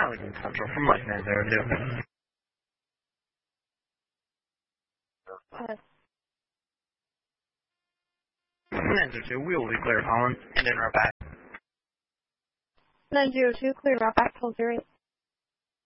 Allegan Central from Mike 902. 902, we will be clear calling and in our back. 902, clear out back, hold your